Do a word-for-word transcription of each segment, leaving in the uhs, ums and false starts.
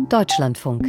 Deutschlandfunk.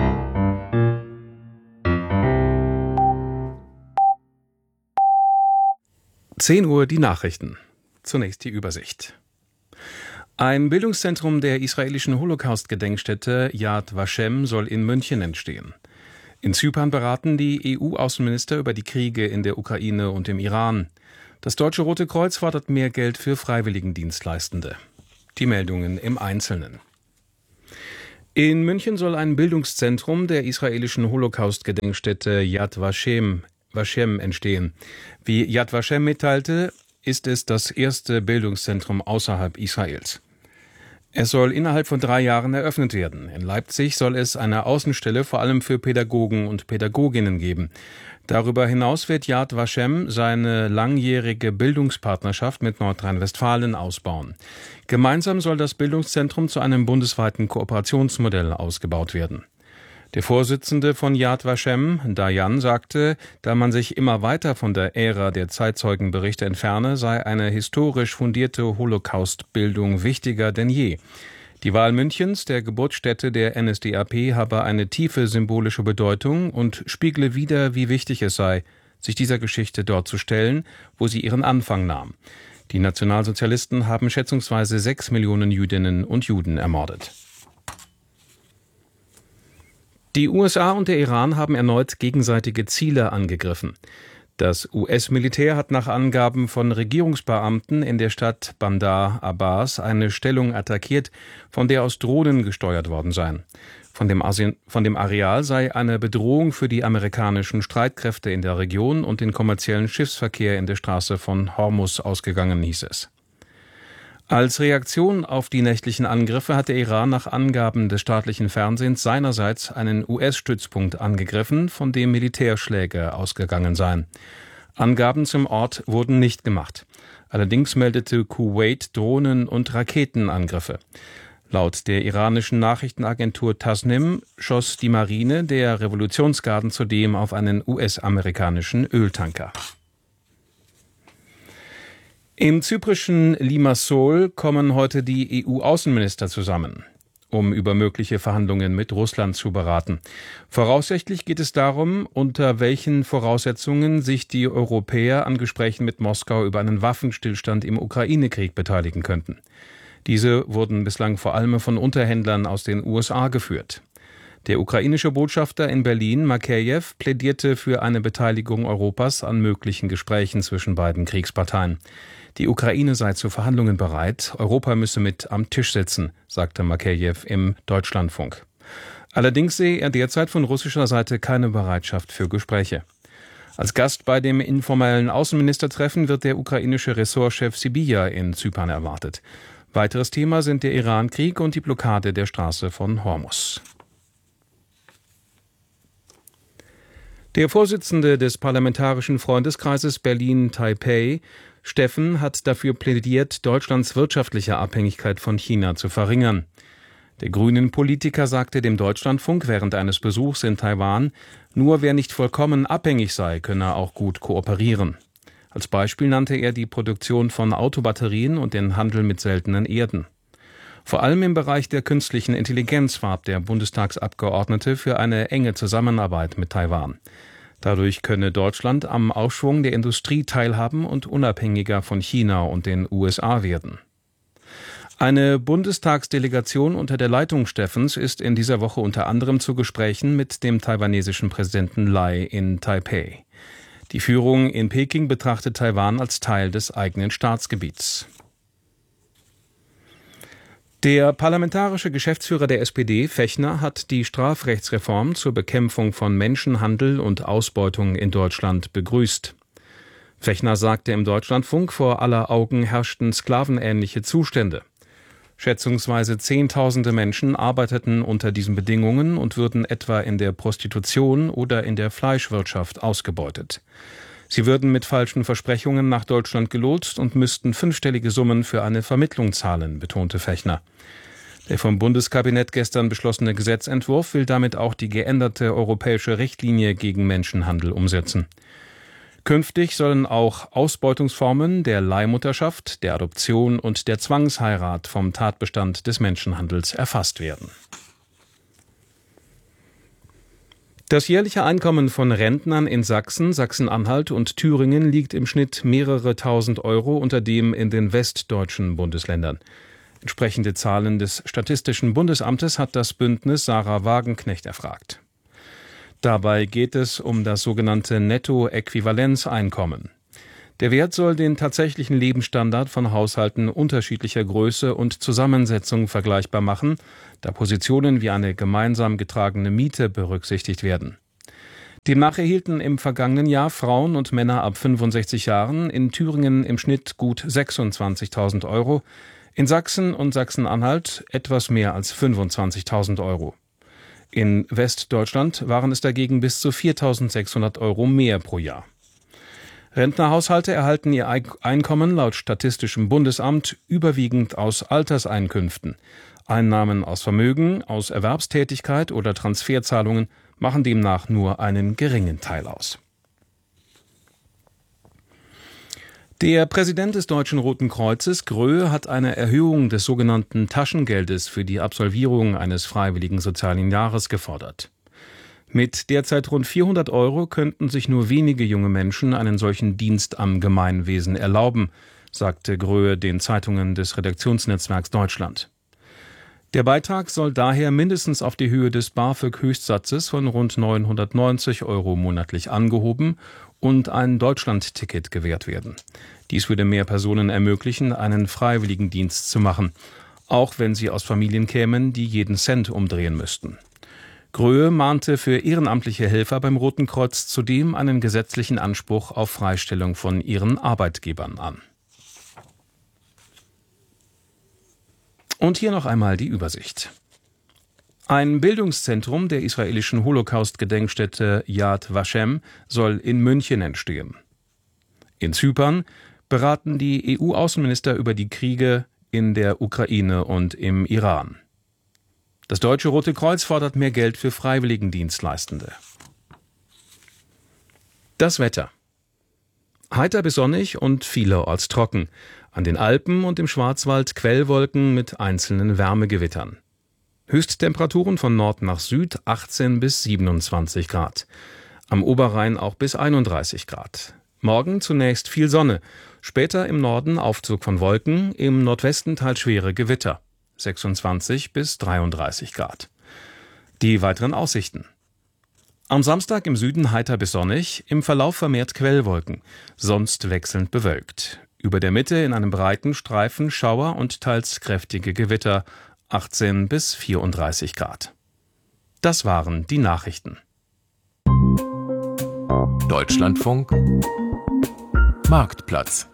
zehn Uhr die Nachrichten. Zunächst die Übersicht. Ein Bildungszentrum der israelischen Holocaust-Gedenkstätte Yad Vashem soll in München entstehen. In Zypern beraten die E U-Außenminister über die Kriege in der Ukraine und im Iran. Das Deutsche Rote Kreuz fordert mehr Geld für Freiwilligendienstleistende. Die Meldungen im Einzelnen. In München soll ein Bildungszentrum der israelischen Holocaust-Gedenkstätte Yad Vashem, Vashem entstehen. Wie Yad Vashem mitteilte, ist es das erste Bildungszentrum außerhalb Israels. Es soll innerhalb von drei Jahren eröffnet werden. In Leipzig soll es eine Außenstelle vor allem für Pädagogen und Pädagoginnen geben. Darüber hinaus wird Yad Vashem seine langjährige Bildungspartnerschaft mit Nordrhein-Westfalen ausbauen. Gemeinsam soll das Bildungszentrum zu einem bundesweiten Kooperationsmodell ausgebaut werden. Der Vorsitzende von Yad Vashem, Dayan, sagte, da man sich immer weiter von der Ära der Zeitzeugenberichte entferne, sei eine historisch fundierte Holocaust-Bildung wichtiger denn je. Die Wahl Münchens, der Geburtsstätte der N S D A P, habe eine tiefe symbolische Bedeutung und spiegle wider, wie wichtig es sei, sich dieser Geschichte dort zu stellen, wo sie ihren Anfang nahm. Die Nationalsozialisten haben schätzungsweise sechs Millionen Jüdinnen und Juden ermordet. Die U S A und der Iran haben erneut gegenseitige Ziele angegriffen. Das U S-Militär hat nach Angaben von Regierungsbeamten in der Stadt Bandar Abbas eine Stellung attackiert, von der aus Drohnen gesteuert worden seien. Von dem, Asien, von dem Areal sei eine Bedrohung für die amerikanischen Streitkräfte in der Region und den kommerziellen Schiffsverkehr in der Straße von Hormuz ausgegangen, hieß es. Als Reaktion auf die nächtlichen Angriffe hat der Iran nach Angaben des staatlichen Fernsehens seinerseits einen U S-Stützpunkt angegriffen, von dem Militärschläge ausgegangen seien. Angaben zum Ort wurden nicht gemacht. Allerdings meldete Kuwait Drohnen- und Raketenangriffe. Laut der iranischen Nachrichtenagentur Tasnim schoss die Marine der Revolutionsgarden zudem auf einen U S-amerikanischen Öltanker. Im zyprischen Limassol kommen heute die E U-Außenminister zusammen, um über mögliche Verhandlungen mit Russland zu beraten. Voraussichtlich geht es darum, unter welchen Voraussetzungen sich die Europäer an Gesprächen mit Moskau über einen Waffenstillstand im Ukraine-Krieg beteiligen könnten. Diese wurden bislang vor allem von Unterhändlern aus den U S A geführt. Der ukrainische Botschafter in Berlin, Makejew, plädierte für eine Beteiligung Europas an möglichen Gesprächen zwischen beiden Kriegsparteien. Die Ukraine sei zu Verhandlungen bereit, Europa müsse mit am Tisch sitzen, sagte Makejew im Deutschlandfunk. Allerdings sehe er derzeit von russischer Seite keine Bereitschaft für Gespräche. Als Gast bei dem informellen Außenministertreffen wird der ukrainische Ressortchef Sybiha in Zypern erwartet. Weiteres Thema sind der Iran-Krieg und die Blockade der Straße von Hormuz. Der Vorsitzende des Parlamentarischen Freundeskreises Berlin-Taipei, Steffen, hat dafür plädiert, Deutschlands wirtschaftliche Abhängigkeit von China zu verringern. Der grünen Politiker sagte dem Deutschlandfunk während eines Besuchs in Taiwan, nur wer nicht vollkommen abhängig sei, könne auch gut kooperieren. Als Beispiel nannte er die Produktion von Autobatterien und den Handel mit seltenen Erden. Vor allem im Bereich der künstlichen Intelligenz warb der Bundestagsabgeordnete für eine enge Zusammenarbeit mit Taiwan. Dadurch könne Deutschland am Aufschwung der Industrie teilhaben und unabhängiger von China und den U S A werden. Eine Bundestagsdelegation unter der Leitung Steffens ist in dieser Woche unter anderem zu Gesprächen mit dem taiwanesischen Präsidenten Lai in Taipei. Die Führung in Peking betrachtet Taiwan als Teil des eigenen Staatsgebiets. Der parlamentarische Geschäftsführer der S P D, Fechner, hat die Strafrechtsreform zur Bekämpfung von Menschenhandel und Ausbeutung in Deutschland begrüßt. Fechner sagte im Deutschlandfunk, vor aller Augen herrschten sklavenähnliche Zustände. Schätzungsweise Zehntausende Menschen arbeiteten unter diesen Bedingungen und würden etwa in der Prostitution oder in der Fleischwirtschaft ausgebeutet. Sie würden mit falschen Versprechungen nach Deutschland gelotst und müssten fünfstellige Summen für eine Vermittlung zahlen, betonte Fechner. Der vom Bundeskabinett gestern beschlossene Gesetzentwurf will damit auch die geänderte europäische Richtlinie gegen Menschenhandel umsetzen. Künftig sollen auch Ausbeutungsformen der Leihmutterschaft, der Adoption und der Zwangsheirat vom Tatbestand des Menschenhandels erfasst werden. Das jährliche Einkommen von Rentnern in Sachsen, Sachsen-Anhalt und Thüringen liegt im Schnitt mehrere tausend Euro unter dem in den westdeutschen Bundesländern. Entsprechende Zahlen des Statistischen Bundesamtes hat das Bündnis Sarah Wagenknecht erfragt. Dabei geht es um das sogenannte Nettoäquivalenzeinkommen. Der Wert soll den tatsächlichen Lebensstandard von Haushalten unterschiedlicher Größe und Zusammensetzung vergleichbar machen, da Positionen wie eine gemeinsam getragene Miete berücksichtigt werden. Demnach erhielten im vergangenen Jahr Frauen und Männer ab fünfundsechzig Jahren in Thüringen im Schnitt gut sechsundzwanzigtausend Euro, in Sachsen und Sachsen-Anhalt etwas mehr als fünfundzwanzigtausend Euro. In Westdeutschland waren es dagegen bis zu viertausendsechshundert Euro mehr pro Jahr. Rentnerhaushalte erhalten ihr Einkommen laut Statistischem Bundesamt überwiegend aus Alterseinkünften. Einnahmen aus Vermögen, aus Erwerbstätigkeit oder Transferzahlungen machen demnach nur einen geringen Teil aus. Der Präsident des Deutschen Roten Kreuzes, Gröhe, hat eine Erhöhung des sogenannten Taschengeldes für die Absolvierung eines freiwilligen sozialen Jahres gefordert. Mit derzeit rund vierhundert Euro könnten sich nur wenige junge Menschen einen solchen Dienst am Gemeinwesen erlauben, sagte Gröhe den Zeitungen des Redaktionsnetzwerks Deutschland. Der Beitrag soll daher mindestens auf die Höhe des BAföG-Höchstsatzes von rund neunhundertneunzig Euro monatlich angehoben und ein Deutschlandticket gewährt werden. Dies würde mehr Personen ermöglichen, einen Freiwilligendienst zu machen, auch wenn sie aus Familien kämen, die jeden Cent umdrehen müssten. Gröhe mahnte für ehrenamtliche Helfer beim Roten Kreuz zudem einen gesetzlichen Anspruch auf Freistellung von ihren Arbeitgebern an. Und hier noch einmal die Übersicht. Ein Bildungszentrum der israelischen Holocaust-Gedenkstätte Yad Vashem soll in München entstehen. In Zypern beraten die E U-Außenminister über die Kriege in der Ukraine und im Iran. Das Deutsche Rote Kreuz fordert mehr Geld für Freiwilligendienstleistende. Das Wetter. Heiter bis sonnig und vielerorts trocken. An den Alpen und im Schwarzwald Quellwolken mit einzelnen Wärmegewittern. Höchsttemperaturen von Nord nach Süd achtzehn bis siebenundzwanzig Grad. Am Oberrhein auch bis einunddreißig Grad. Morgen zunächst viel Sonne. Später im Norden Aufzug von Wolken, im Nordwesten teils schwere Gewitter. sechsundzwanzig bis dreiunddreißig Grad. Die weiteren Aussichten. Am Samstag im Süden heiter bis sonnig, im Verlauf vermehrt Quellwolken, sonst wechselnd bewölkt. Über der Mitte in einem breiten Streifen Schauer und teils kräftige Gewitter, achtzehn bis vierunddreißig Grad. Das waren die Nachrichten. Deutschlandfunk Marktplatz.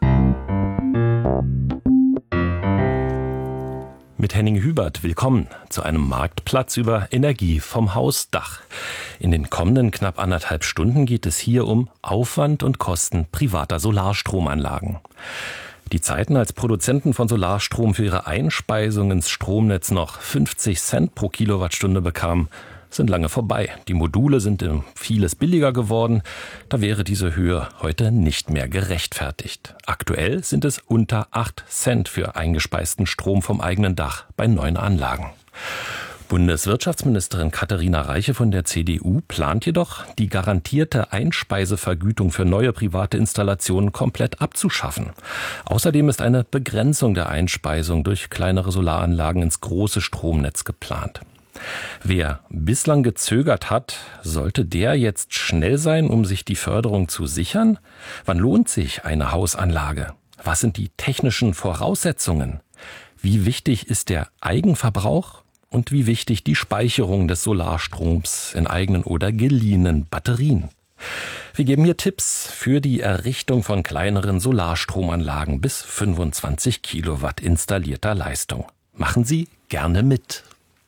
Mit Henning Hubert willkommen zu einem Marktplatz über Energie vom Hausdach. In den kommenden knapp anderthalb Stunden geht es hier um Aufwand und Kosten privater Solarstromanlagen. Die Zeiten, als Produzenten von Solarstrom für ihre Einspeisung ins Stromnetz noch fünfzig Cent pro Kilowattstunde bekamen, sind lange vorbei. Die Module sind um vieles billiger geworden. Da wäre diese Höhe heute nicht mehr gerechtfertigt. Aktuell sind es unter acht Cent für eingespeisten Strom vom eigenen Dach bei neuen Anlagen. Bundeswirtschaftsministerin Katharina Reiche von der C D U plant jedoch, die garantierte Einspeisevergütung für neue private Installationen komplett abzuschaffen. Außerdem ist eine Begrenzung der Einspeisung durch kleinere Solaranlagen ins große Stromnetz geplant. Wer bislang gezögert hat, sollte der jetzt schnell sein, um sich die Förderung zu sichern? Wann lohnt sich eine Hausanlage? Was sind die technischen Voraussetzungen? Wie wichtig ist der Eigenverbrauch? Und wie wichtig die Speicherung des Solarstroms in eigenen oder geliehenen Batterien? Wir geben hier Tipps für die Errichtung von kleineren Solarstromanlagen bis fünfundzwanzig Kilowatt installierter Leistung. Machen Sie gerne mit.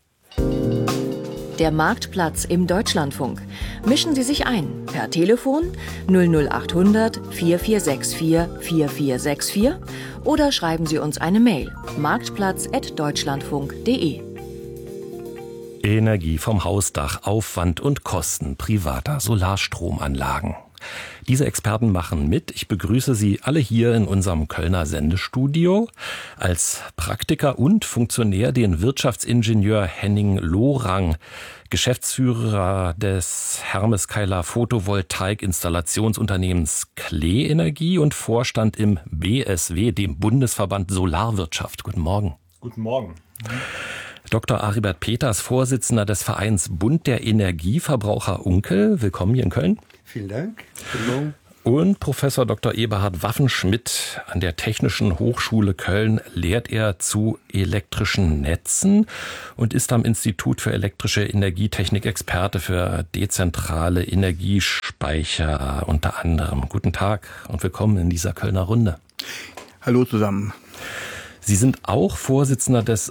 Der Marktplatz im Deutschlandfunk. Mischen Sie sich ein per Telefon null null acht hundert vier vier sechs vier vier vier sechs vier oder schreiben Sie uns eine Mail marktplatz at deutschlandfunk punkt de. Energie vom Hausdach, Aufwand und Kosten privater Solarstromanlagen. Diese Experten machen mit. Ich begrüße Sie alle hier in unserem Kölner Sendestudio. Als Praktiker und Funktionär den Wirtschaftsingenieur Henning Lorang, Geschäftsführer des Hermes Keiler Photovoltaik-Installationsunternehmens Klee Energie und Vorstand im B S W, dem Bundesverband Solarwirtschaft. Guten Morgen. Guten Morgen. Doktor Aribert Peters, Vorsitzender des Vereins Bund der Energieverbraucher Unkel. Willkommen hier in Köln. Vielen Dank. Guten Morgen. Und Professor Doktor Eberhard Waffenschmidt an der Technischen Hochschule Köln lehrt er zu elektrischen Netzen und ist am Institut für elektrische Energietechnik Experte für dezentrale Energiespeicher unter anderem. Guten Tag und willkommen in dieser Kölner Runde. Hallo zusammen. Sie sind auch Vorsitzender des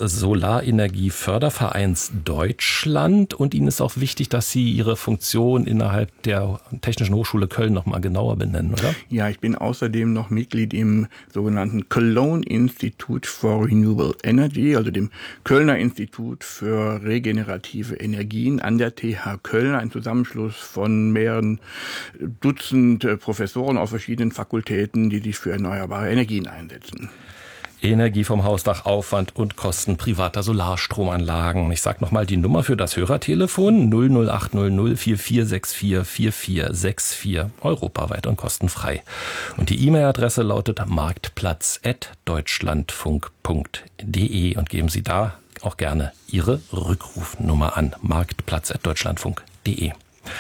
Solarenergiefördervereins Deutschland und Ihnen ist auch wichtig, dass Sie Ihre Funktion innerhalb der Technischen Hochschule Köln noch mal genauer benennen, oder? Ja, ich bin außerdem noch Mitglied im sogenannten Cologne Institute for Renewable Energy, also dem Kölner Institut für regenerative Energien an der T H Köln, ein Zusammenschluss von mehreren Dutzend Professoren aus verschiedenen Fakultäten, die sich für erneuerbare Energien einsetzen. Energie vom Hausdach, Aufwand und Kosten privater Solarstromanlagen. Ich sage nochmal die Nummer für das Hörertelefon null null acht null null vier vier sechs vier vier vier sechs vier, europaweit und kostenfrei. Und die E-Mail-Adresse lautet marktplatz at deutschlandfunk punkt de und geben Sie da auch gerne Ihre Rückrufnummer an, marktplatz at deutschlandfunk punkt de.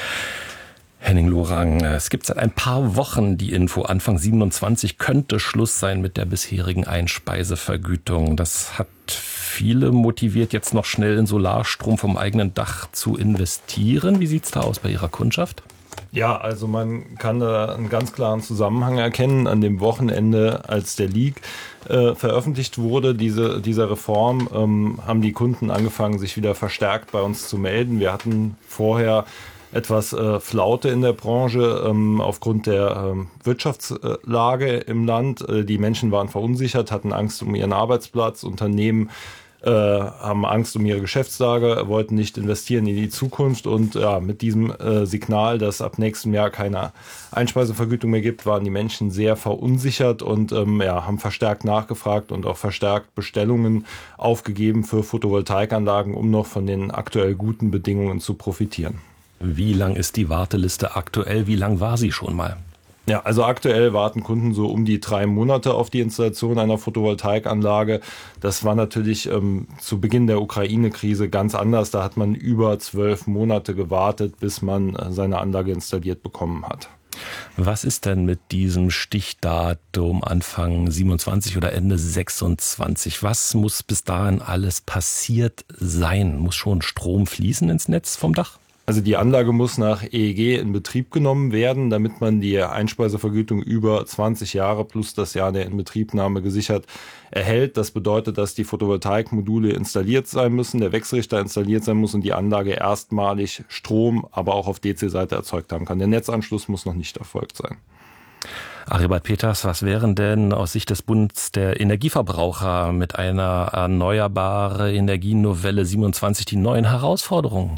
Henning Lorang, es gibt seit ein paar Wochen die Info, Anfang siebenundzwanzig könnte Schluss sein mit der bisherigen Einspeisevergütung. Das hat viele motiviert, jetzt noch schnell in Solarstrom vom eigenen Dach zu investieren. Wie sieht's da aus bei Ihrer Kundschaft? Ja, also man kann da einen ganz klaren Zusammenhang erkennen. An dem Wochenende, als der Leak äh, veröffentlicht wurde, diese, dieser Reform, ähm, haben die Kunden angefangen, sich wieder verstärkt bei uns zu melden. Wir hatten vorher etwas äh, Flaute in der Branche ähm, aufgrund der ähm, Wirtschaftslage im Land. Äh, die Menschen waren verunsichert, hatten Angst um ihren Arbeitsplatz. Unternehmen äh, haben Angst um ihre Geschäftslage, wollten nicht investieren in die Zukunft. Und ja, mit diesem äh, Signal, dass ab nächstem Jahr keine Einspeisevergütung mehr gibt, waren die Menschen sehr verunsichert und ähm, ja, haben verstärkt nachgefragt und auch verstärkt Bestellungen aufgegeben für Photovoltaikanlagen, um noch von den aktuell guten Bedingungen zu profitieren. Wie lang ist die Warteliste aktuell? Wie lang war sie schon mal? Ja, also aktuell warten Kunden so um die drei Monate auf die Installation einer Photovoltaikanlage. Das war natürlich ähm, zu Beginn der Ukraine-Krise ganz anders. Da hat man über zwölf Monate gewartet, bis man äh, seine Anlage installiert bekommen hat. Was ist denn mit diesem Stichdatum Anfang siebenundzwanzig oder Ende sechsundzwanzig? Was muss bis dahin alles passiert sein? Muss schon Strom fließen ins Netz vom Dach? Also die Anlage muss nach E E G in Betrieb genommen werden, damit man die Einspeisevergütung über zwanzig Jahre plus das Jahr der Inbetriebnahme gesichert erhält. Das bedeutet, dass die Photovoltaikmodule installiert sein müssen, der Wechselrichter installiert sein muss und die Anlage erstmalig Strom, aber auch auf D C-Seite erzeugt haben kann. Der Netzanschluss muss noch nicht erfolgt sein. Aribert Peters, was wären denn aus Sicht des Bundes der Energieverbraucher mit einer erneuerbare Energienovelle siebenundzwanzig die neuen Herausforderungen?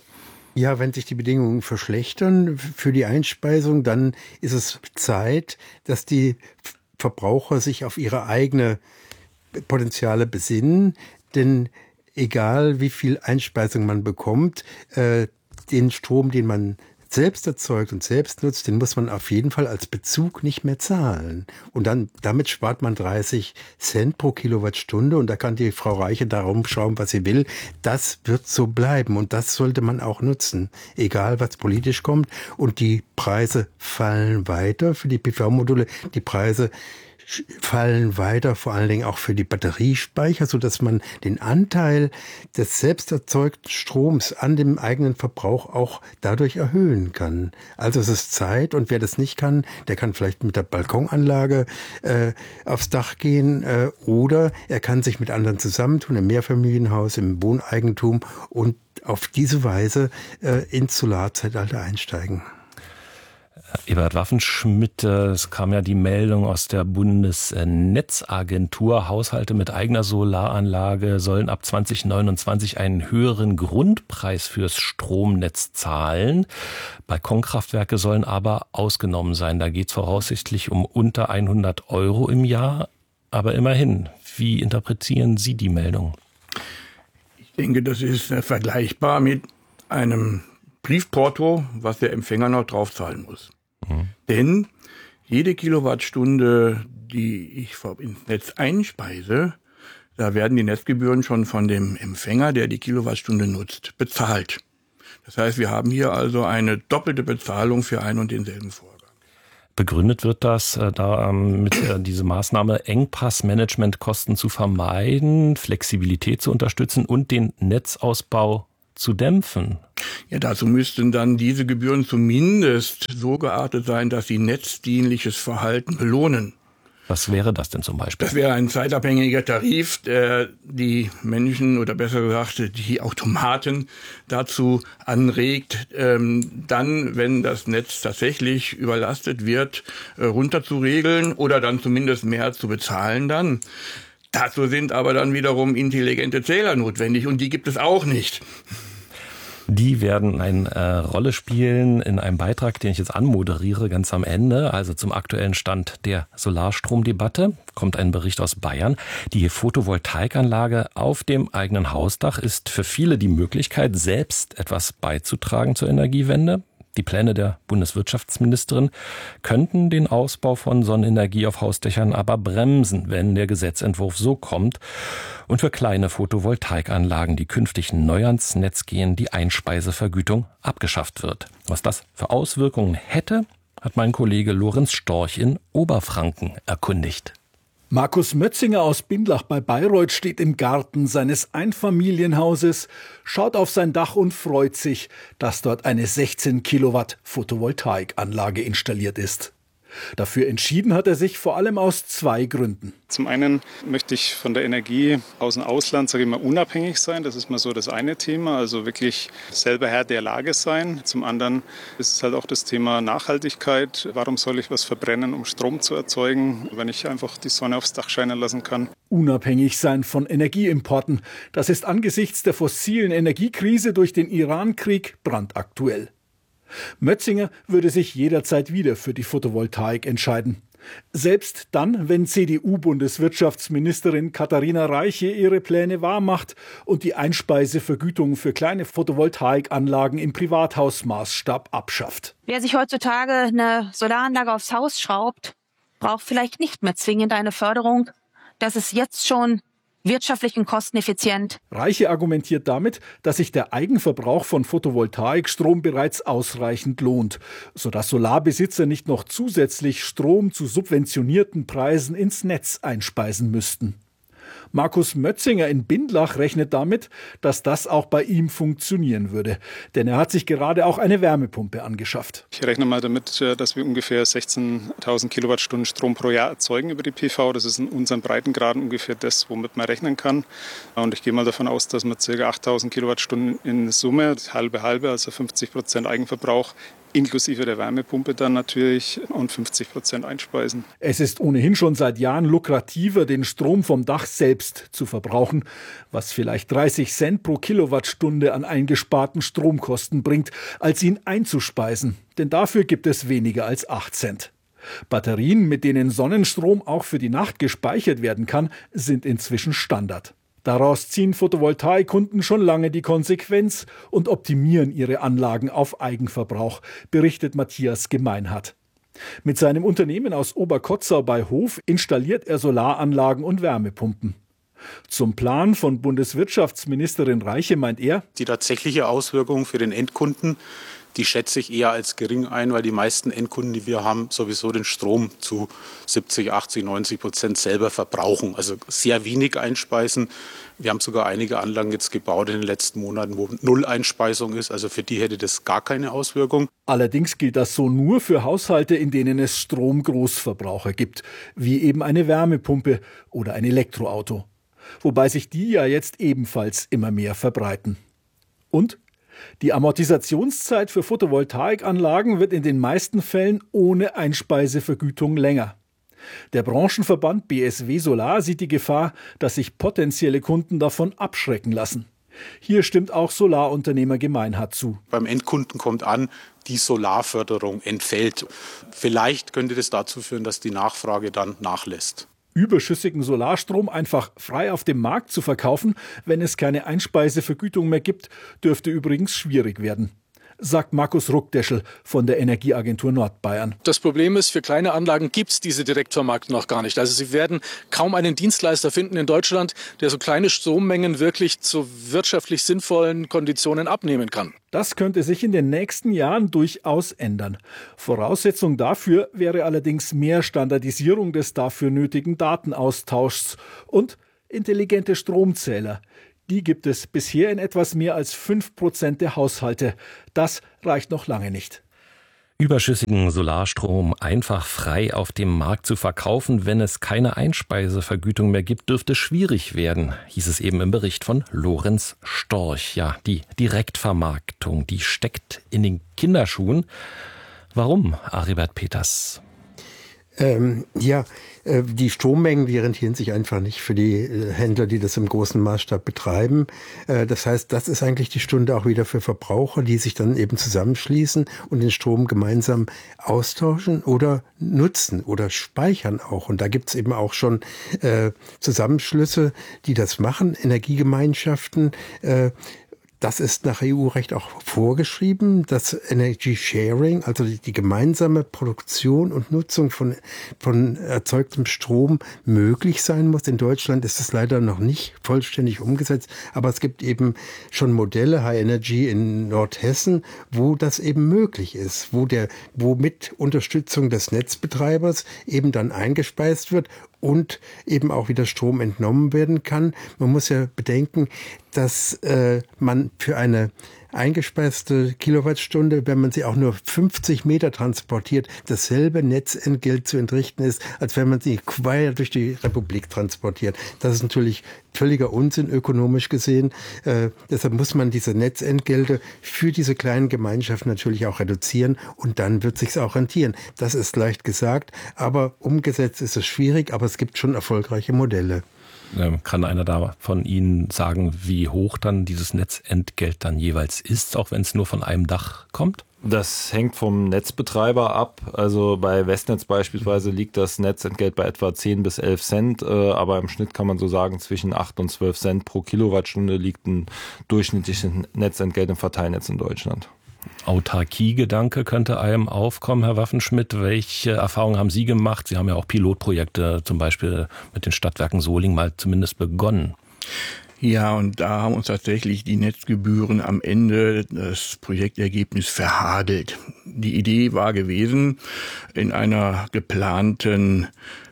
Ja, wenn sich die Bedingungen verschlechtern für die Einspeisung, dann ist es Zeit, dass die Verbraucher sich auf ihre eigene Potenziale besinnen. Denn egal wie viel Einspeisung man bekommt, äh, den Strom, den man selbst erzeugt und selbst nutzt, den muss man auf jeden Fall als Bezug nicht mehr zahlen. Und dann damit spart man dreißig Cent pro Kilowattstunde und da kann die Frau Reiche da rumschrauben, was sie will. Das wird so bleiben und das sollte man auch nutzen, egal was politisch kommt. Und die Preise fallen weiter für die P V-Module. Die Preise fallen weiter, vor allen Dingen auch für die Batteriespeicher, sodass man den Anteil des selbst erzeugten Stroms an dem eigenen Verbrauch auch dadurch erhöhen kann. Also es ist Zeit und wer das nicht kann, der kann vielleicht mit der Balkonanlage äh, aufs Dach gehen äh, oder er kann sich mit anderen zusammentun, im Mehrfamilienhaus, im Wohneigentum und auf diese Weise äh, ins Solarzeitalter einsteigen. Ebert Waffenschmidt, es kam ja die Meldung aus der Bundesnetzagentur, Haushalte mit eigener Solaranlage sollen ab zwanzig neunundzwanzig einen höheren Grundpreis fürs Stromnetz zahlen. Balkonkraftwerke sollen aber ausgenommen sein. Da geht es voraussichtlich um unter hundert Euro im Jahr. Aber immerhin, wie interpretieren Sie die Meldung? Ich denke, das ist vergleichbar mit einem Briefporto, was der Empfänger noch draufzahlen muss. Mhm. Denn jede Kilowattstunde, die ich ins Netz einspeise, da werden die Netzgebühren schon von dem Empfänger, der die Kilowattstunde nutzt, bezahlt. Das heißt, wir haben hier also eine doppelte Bezahlung für einen und denselben Vorgang. Begründet wird das äh, da ähm, mit äh, diese Maßnahme, Engpassmanagementkosten zu vermeiden, Flexibilität zu unterstützen und den Netzausbau zu dämpfen. Ja, dazu müssten dann diese Gebühren zumindest so geartet sein, dass sie netzdienliches Verhalten belohnen. Was wäre das denn zum Beispiel? Das wäre ein zeitabhängiger Tarif, der die Menschen oder besser gesagt die Automaten dazu anregt, ähm, dann, wenn das Netz tatsächlich überlastet wird, äh, runterzuregeln oder dann zumindest mehr zu bezahlen dann. Dazu sind aber dann wiederum intelligente Zähler notwendig und die gibt es auch nicht. Die werden eine äh, Rolle spielen in einem Beitrag, den ich jetzt anmoderiere, ganz am Ende. Also zum aktuellen Stand der Solarstromdebatte kommt ein Bericht aus Bayern. Die Photovoltaikanlage auf dem eigenen Hausdach ist für viele die Möglichkeit, selbst etwas beizutragen zur Energiewende. Die Pläne der Bundeswirtschaftsministerin könnten den Ausbau von Sonnenenergie auf Hausdächern aber bremsen, wenn der Gesetzentwurf so kommt und für kleine Photovoltaikanlagen, die künftig neu ans Netz gehen, die Einspeisevergütung abgeschafft wird. Was das für Auswirkungen hätte, hat mein Kollege Lorenz Storch in Oberfranken erkundigt. Markus Mötzinger aus Bindlach bei Bayreuth steht im Garten seines Einfamilienhauses, schaut auf sein Dach und freut sich, dass dort eine sechzehn Kilowatt Photovoltaikanlage installiert ist. Dafür entschieden hat er sich vor allem aus zwei Gründen. Zum einen möchte ich von der Energie aus dem Ausland, sage ich mal, unabhängig sein. Das ist mal so das eine Thema, also wirklich selber Herr der Lage sein. Zum anderen ist es halt auch das Thema Nachhaltigkeit. Warum soll ich was verbrennen, um Strom zu erzeugen, wenn ich einfach die Sonne aufs Dach scheinen lassen kann? Unabhängig sein von Energieimporten. Das ist angesichts der fossilen Energiekrise durch den Iran-Krieg brandaktuell. Mötzinger würde sich jederzeit wieder für die Photovoltaik entscheiden. Selbst dann, wenn C D U-Bundeswirtschaftsministerin Katharina Reiche ihre Pläne wahrmacht und die Einspeisevergütung für kleine Photovoltaikanlagen im Privathausmaßstab abschafft. Wer sich heutzutage eine Solaranlage aufs Haus schraubt, braucht vielleicht nicht mehr zwingend eine Förderung. Das ist jetzt schon wirtschaftlich und kosteneffizient. Reiche argumentiert damit, dass sich der Eigenverbrauch von Photovoltaikstrom bereits ausreichend lohnt, sodass Solarbesitzer nicht noch zusätzlich Strom zu subventionierten Preisen ins Netz einspeisen müssten. Markus Mötzinger in Bindlach rechnet damit, dass das auch bei ihm funktionieren würde. Denn er hat sich gerade auch eine Wärmepumpe angeschafft. Ich rechne mal damit, dass wir ungefähr sechzehntausend Kilowattstunden Strom pro Jahr erzeugen über die P V. Das ist in unseren Breitengraden ungefähr das, womit man rechnen kann. Und ich gehe mal davon aus, dass wir ca. achttausend Kilowattstunden in Summe, halbe halbe, also fünfzig Prozent Eigenverbrauch, inklusive der Wärmepumpe dann natürlich und fünfzig Prozent einspeisen. Es ist ohnehin schon seit Jahren lukrativer, den Strom vom Dach selbst zu verbrauchen, was vielleicht dreißig Cent pro Kilowattstunde an eingesparten Stromkosten bringt, als ihn einzuspeisen. Denn dafür gibt es weniger als acht Cent. Batterien, mit denen Sonnenstrom auch für die Nacht gespeichert werden kann, sind inzwischen Standard. Daraus ziehen Photovoltaikkunden schon lange die Konsequenz und optimieren ihre Anlagen auf Eigenverbrauch, berichtet Matthias Gemeinhardt. Mit seinem Unternehmen aus Oberkotzau bei Hof installiert er Solaranlagen und Wärmepumpen. Zum Plan von Bundeswirtschaftsministerin Reiche meint er: Die tatsächliche Auswirkung für den Endkunden, die schätze ich eher als gering ein, weil die meisten Endkunden, die wir haben, sowieso den Strom zu siebzig, achtzig, neunzig Prozent selber verbrauchen. Also sehr wenig einspeisen. Wir haben sogar einige Anlagen jetzt gebaut in den letzten Monaten, wo null Einspeisung ist. Also für die hätte das gar keine Auswirkung. Allerdings gilt das so nur für Haushalte, in denen es Stromgroßverbraucher gibt, wie eben eine Wärmepumpe oder ein Elektroauto. Wobei sich die ja jetzt ebenfalls immer mehr verbreiten. Und Die Amortisationszeit für Photovoltaikanlagen wird in den meisten Fällen ohne Einspeisevergütung länger. Der Branchenverband B S W Solar sieht die Gefahr, dass sich potenzielle Kunden davon abschrecken lassen. Hier stimmt auch Solarunternehmer Gemeinhardt zu. Beim Endkunden kommt an, die Solarförderung entfällt. Vielleicht könnte das dazu führen, dass die Nachfrage dann nachlässt. Überschüssigen Solarstrom einfach frei auf dem Markt zu verkaufen, wenn es keine Einspeisevergütung mehr gibt, dürfte übrigens schwierig werden, sagt Markus Ruckdeschel von der Energieagentur Nordbayern. Das Problem ist, für kleine Anlagen gibt es diese Direktvermarktung noch gar nicht. Also Sie werden kaum einen Dienstleister finden in Deutschland, der so kleine Strommengen wirklich zu wirtschaftlich sinnvollen Konditionen abnehmen kann. Das könnte sich in den nächsten Jahren durchaus ändern. Voraussetzung dafür wäre allerdings mehr Standardisierung des dafür nötigen Datenaustauschs und intelligente Stromzähler. Die gibt es bisher in etwas mehr als fünf Prozent der Haushalte. Das reicht noch lange nicht. Überschüssigen Solarstrom einfach frei auf dem Markt zu verkaufen, wenn es keine Einspeisevergütung mehr gibt, dürfte schwierig werden, hieß es eben im Bericht von Lorenz Storch. Ja, die Direktvermarktung, die steckt in den Kinderschuhen. Warum, Aribert Peters? Ähm, ja, äh, die Strommengen, die rentieren sich einfach nicht für die äh, Händler, die das im großen Maßstab betreiben. Äh, das heißt, das ist eigentlich die Stunde auch wieder für Verbraucher, die sich dann eben zusammenschließen und den Strom gemeinsam austauschen oder nutzen oder speichern auch. Und da gibt's eben auch schon äh, Zusammenschlüsse, die das machen, Energiegemeinschaften. Äh, Das ist nach E U-Recht auch vorgeschrieben, dass Energy Sharing, also die, die gemeinsame Produktion und Nutzung von, von erzeugtem Strom möglich sein muss. In Deutschland ist es leider noch nicht vollständig umgesetzt, aber es gibt eben schon Modelle, High Energy in Nordhessen, wo das eben möglich ist, wo der, wo mit Unterstützung des Netzbetreibers eben dann eingespeist wird und eben auch wieder Strom entnommen werden kann. Man muss ja bedenken, dass äh, man für eine eingespeiste Kilowattstunde, wenn man sie auch nur fünfzig Meter transportiert, dasselbe Netzentgelt zu entrichten ist, als wenn man sie quer durch die Republik transportiert. Das ist natürlich völliger Unsinn ökonomisch gesehen. Äh, deshalb muss man diese Netzentgelte für diese kleinen Gemeinschaften natürlich auch reduzieren und dann wird sich's auch rentieren. Das ist leicht gesagt, aber umgesetzt ist es schwierig, aber es gibt schon erfolgreiche Modelle. Kann einer da von Ihnen sagen, wie hoch dann dieses Netzentgelt dann jeweils ist, auch wenn es nur von einem Dach kommt? Das hängt vom Netzbetreiber ab. Also bei Westnetz beispielsweise liegt das Netzentgelt bei etwa zehn bis elf Cent, aber im Schnitt kann man so sagen, zwischen acht und zwölf Cent pro Kilowattstunde liegt ein durchschnittliches Netzentgelt im Verteilnetz in Deutschland. Autarkie-Gedanke könnte einem aufkommen, Herr Waffenschmidt. Welche Erfahrungen haben Sie gemacht? Sie haben ja auch Pilotprojekte, zum Beispiel mit den Stadtwerken Solingen, mal zumindest begonnen. Ja, und da haben uns tatsächlich die Netzgebühren am Ende das Projektergebnis verhagelt. Die Idee war gewesen, in einer geplanten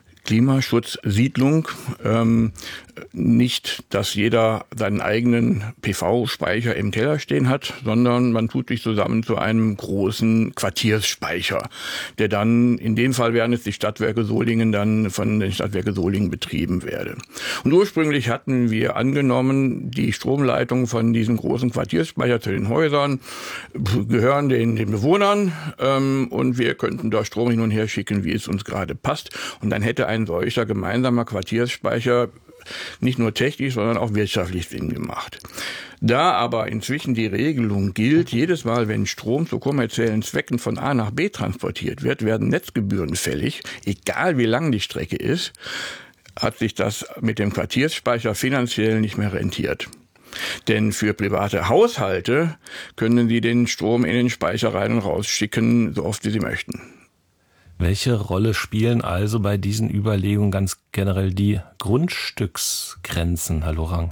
Klimaschutzsiedlung ähm, nicht, dass jeder seinen eigenen P V-Speicher im Keller stehen hat, sondern man tut sich zusammen zu einem großen Quartiersspeicher, der dann, in dem Fall wären es die Stadtwerke Solingen, dann von den Stadtwerke Solingen betrieben werde. Und ursprünglich hatten wir angenommen, die Stromleitung von diesem großen Quartiersspeicher zu den Häusern gehören den, den Bewohnern ähm, und wir könnten da Strom hin und her schicken, wie es uns gerade passt. Und dann hätte ein solcher gemeinsamer Quartiersspeicher nicht nur technisch, sondern auch wirtschaftlich Sinn gemacht. Da aber inzwischen die Regelung gilt, jedes Mal, wenn Strom zu kommerziellen Zwecken von A nach B transportiert wird, werden Netzgebühren fällig, egal wie lang die Strecke ist, hat sich das mit dem Quartiersspeicher finanziell nicht mehr rentiert. Denn für private Haushalte können sie den Strom in den Speicher rein und rausschicken, so oft wie sie möchten. Welche Rolle spielen also bei diesen Überlegungen ganz generell die Grundstücksgrenzen, Herr Lorang?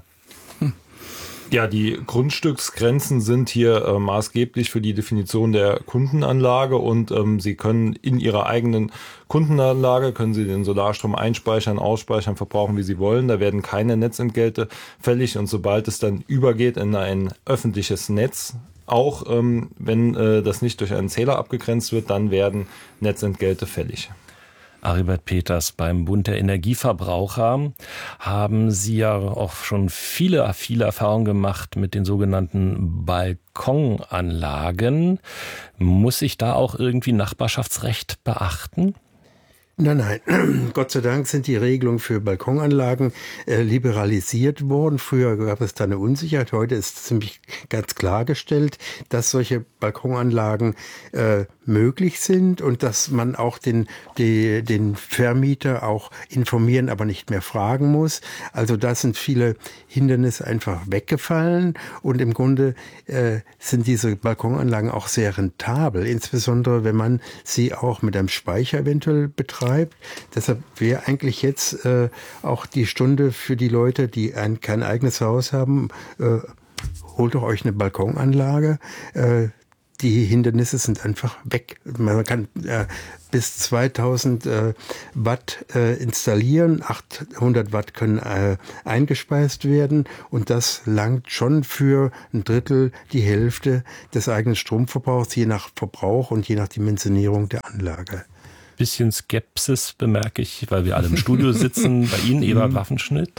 Ja, die Grundstücksgrenzen sind hier äh, maßgeblich für die Definition der Kundenanlage und ähm, Sie können in Ihrer eigenen Kundenanlage, können Sie den Solarstrom einspeichern, ausspeichern, verbrauchen, wie Sie wollen. Da werden keine Netzentgelte fällig und sobald es dann übergeht in ein öffentliches Netz, auch ähm, wenn äh, das nicht durch einen Zähler abgegrenzt wird, dann werden Netzentgelte fällig. Aribert Peters, beim Bund der Energieverbraucher haben Sie ja auch schon viele, viele Erfahrungen gemacht mit den sogenannten Balkonanlagen. Muss ich da auch irgendwie Nachbarschaftsrecht beachten? Nein, nein. Gott sei Dank sind die Regelungen für Balkonanlagen äh, liberalisiert worden. Früher gab es da eine Unsicherheit. Heute ist ziemlich ganz klargestellt, dass solche Balkonanlagen äh, möglich sind und dass man auch den, die, den Vermieter auch informieren, aber nicht mehr fragen muss. Also da sind viele Hindernisse einfach weggefallen und im Grunde äh, sind diese Balkonanlagen auch sehr rentabel, insbesondere wenn man sie auch mit einem Speicher eventuell betreibt. Deshalb wäre eigentlich jetzt äh, auch die Stunde für die Leute, die ein, kein eigenes Haus haben, äh, holt doch euch eine Balkonanlage. Äh, die Hindernisse sind einfach weg. Man kann äh, bis zweitausend äh, Watt äh, installieren, achthundert Watt können äh, eingespeist werden und das langt schon für ein Drittel, die Hälfte des eigenen Stromverbrauchs, je nach Verbrauch und je nach Dimensionierung der Anlage. Bisschen Skepsis bemerke ich, weil wir alle im Studio sitzen. Bei Ihnen, Ebert Waffenschnitt?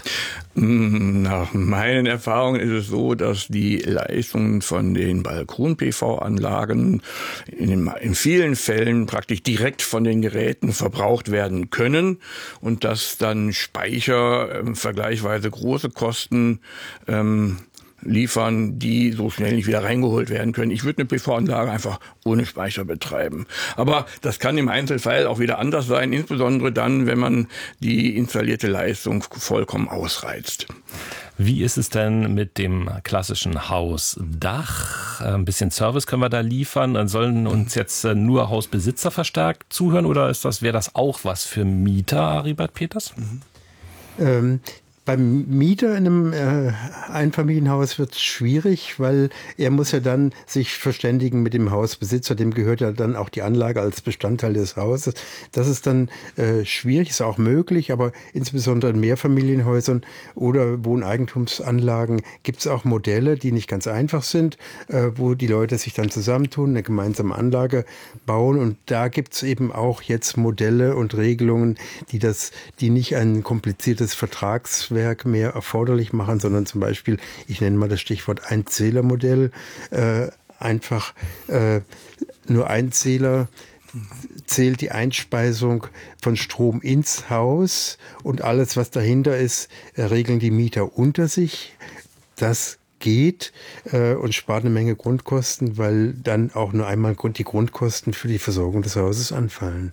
Nach meinen Erfahrungen ist es so, dass die Leistungen von den Balkon-P V-Anlagen in, in vielen Fällen praktisch direkt von den Geräten verbraucht werden können und dass dann Speicher äh, vergleichsweise große Kosten ähm, liefern, die so schnell nicht wieder reingeholt werden können. Ich würde eine P V-Anlage einfach ohne Speicher betreiben. Aber das kann im Einzelfall auch wieder anders sein, insbesondere dann, wenn man die installierte Leistung vollkommen ausreizt. Wie ist es denn mit dem klassischen Hausdach? Ein bisschen Service können wir da liefern. Dann sollen uns jetzt nur Hausbesitzer verstärkt zuhören oder ist das, wäre das auch was für Mieter, Aribert Peters? Mhm. Ähm Beim Mieter in einem äh, Einfamilienhaus wird es schwierig, weil er muss ja dann sich verständigen mit dem Hausbesitzer, dem gehört ja dann auch die Anlage als Bestandteil des Hauses. Das ist dann äh, schwierig, ist auch möglich, aber insbesondere in Mehrfamilienhäusern oder Wohneigentumsanlagen gibt es auch Modelle, die nicht ganz einfach sind, äh, wo die Leute sich dann zusammentun, eine gemeinsame Anlage bauen und da gibt es eben auch jetzt Modelle und Regelungen, die das, die nicht ein kompliziertes Vertragswerk mehr erforderlich machen, sondern zum Beispiel, ich nenne mal das Stichwort Einzählermodell, äh, einfach äh, nur ein Zähler zählt die Einspeisung von Strom ins Haus und alles, was dahinter ist, äh, regeln die Mieter unter sich. Das geht äh, und spart eine Menge Grundkosten, weil dann auch nur einmal die Grundkosten für die Versorgung des Hauses anfallen.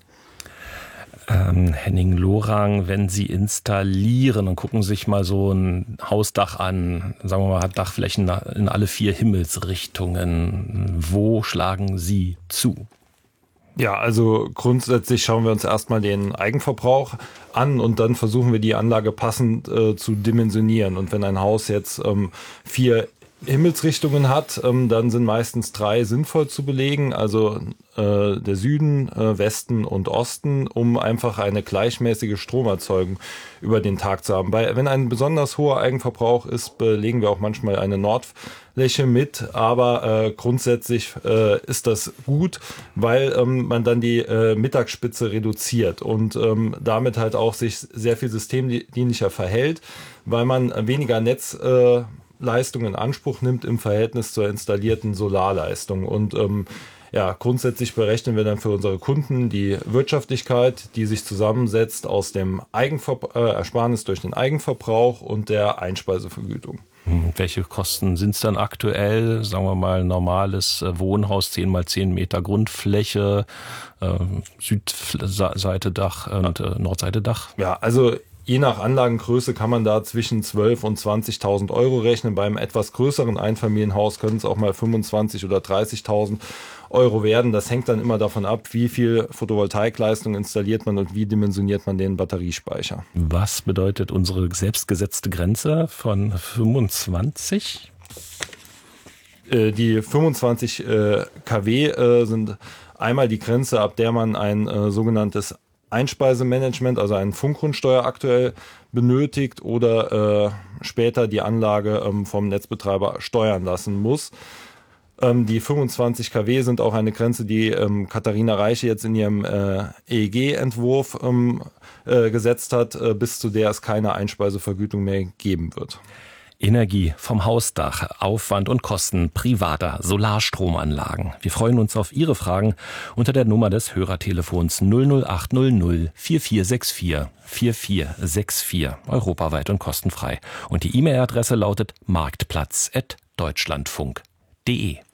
Ähm, Henning Lorang, wenn Sie installieren und gucken sich mal so ein Hausdach an, sagen wir mal, hat Dachflächen in alle vier Himmelsrichtungen, wo schlagen Sie zu? Ja, also grundsätzlich schauen wir uns erstmal den Eigenverbrauch an und dann versuchen wir die Anlage passend äh, zu dimensionieren. Und wenn ein Haus jetzt ähm, vier Himmelsrichtungen hat, ähm, dann sind meistens drei sinnvoll zu belegen, also äh, der Süden, äh, Westen und Osten, um einfach eine gleichmäßige Stromerzeugung über den Tag zu haben. Bei, wenn ein besonders hoher Eigenverbrauch ist, belegen wir auch manchmal eine Nordfläche mit, aber äh, grundsätzlich äh, ist das gut, weil ähm, man dann die äh, Mittagsspitze reduziert und ähm, damit halt auch sich sehr viel systemdienlicher verhält, weil man weniger Netz äh, Leistung in Anspruch nimmt im Verhältnis zur installierten Solarleistung. Und ähm, ja, grundsätzlich berechnen wir dann für unsere Kunden die Wirtschaftlichkeit, die sich zusammensetzt aus dem Eigenver- äh, Ersparnis durch den Eigenverbrauch und der Einspeisevergütung. Welche Kosten sind es dann aktuell? Sagen wir mal normales Wohnhaus, zehn mal zehn Meter Grundfläche, äh, Südseite Dach und äh, Nordseite Dach? Ja, also je nach Anlagengröße kann man da zwischen zwölftausend und zwanzigtausend Euro rechnen. Beim etwas größeren Einfamilienhaus können es auch mal fünfundzwanzigtausend oder dreißigtausend Euro werden. Das hängt dann immer davon ab, wie viel Photovoltaikleistung installiert man und wie dimensioniert man den Batteriespeicher. Was bedeutet unsere selbstgesetzte Grenze von fünfundzwanzig? Äh, die fünfundzwanzig äh, Kilowatt äh, sind einmal die Grenze, ab der man ein äh, sogenanntes Einspeisemanagement, also einen Funkgrundsteuer aktuell benötigt oder äh, später die Anlage ähm, vom Netzbetreiber steuern lassen muss. Die fünfundzwanzig Kilowatt sind auch eine Grenze, die ähm, Katharina Reiche jetzt in ihrem äh, E E G-Entwurf ähm, äh, gesetzt hat, äh, bis zu der es keine Einspeisevergütung mehr geben wird. Energie vom Hausdach, Aufwand und Kosten privater Solarstromanlagen. Wir freuen uns auf Ihre Fragen unter der Nummer des Hörertelefons null null acht null null vier vier sechs vier vier vier sechs vier, europaweit und kostenfrei. Und die E-Mail-Adresse lautet marktplatz at deutschlandfunk punkt de.